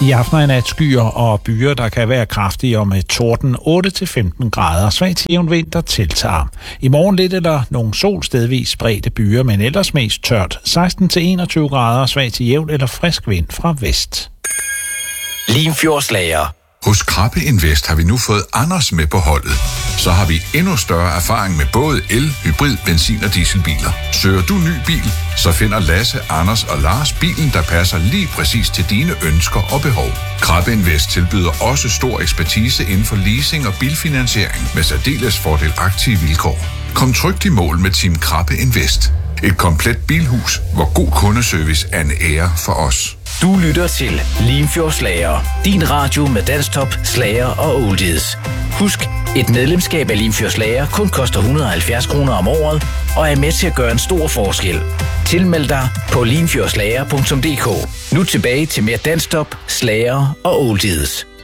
I aften er nat skyer og byer, der kan være kraftige og med torden 8-15 grader. Svag til jævn vind, der tiltager. I morgen lidt eller nogle sol stedvis spredte byer, men ellers mest tørt. 16-21 grader, svag til jævn eller frisk vind fra vest. Limfjordslager. Hos Krabbe Invest har vi nu fået Anders med på holdet. Så har vi endnu større erfaring med både el, hybrid, benzin- og dieselbiler. Søger du ny bil, så finder Lasse, Anders og Lars bilen, der passer lige præcis til dine ønsker og behov. Krabbe Invest tilbyder også stor ekspertise inden for leasing og bilfinansiering med særdeles fordelagtige vilkår. Kom trygt i mål med Team Krabbe Invest. Et komplet bilhus, hvor god kundeservice er en ære for os. Du lytter til Limfjordslager. Din radio med danstop, slager og oldies. Husk, et medlemskab af Limfjordslager kun koster 170 kroner om året og er med til at gøre en stor forskel. Tilmeld dig på limfjordslager.dk. Nu tilbage til mere danstop, slager og oldies.